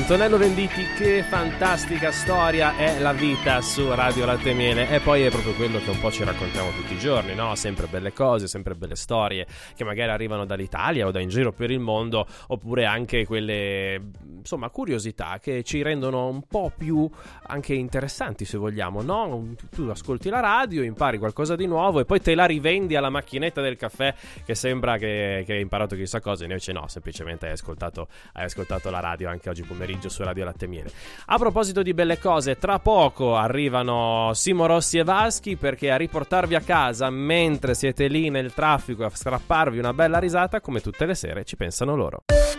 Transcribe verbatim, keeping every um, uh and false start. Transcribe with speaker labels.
Speaker 1: Antonello Venditti, che fantastica storia è la vita su Radio Latte e Miele, e poi è proprio quello che un po' ci raccontiamo tutti i giorni, no? Sempre belle cose, sempre belle storie che magari arrivano dall'Italia o da in giro per il mondo, oppure anche quelle, insomma, curiosità che ci rendono un po' più anche interessanti, se vogliamo, no? Tu ascolti la radio, impari qualcosa di nuovo e poi te la rivendi alla macchinetta del caffè, che sembra che, che hai imparato chissà cosa, invece no, semplicemente hai ascoltato, hai ascoltato la radio anche oggi pomeriggio su Radio Latte e Miele. A proposito di belle cose, tra poco arrivano Simo Rossi e Vaschi, perché a riportarvi a casa mentre siete lì nel traffico, a strapparvi una bella risata, come tutte le sere ci pensano loro.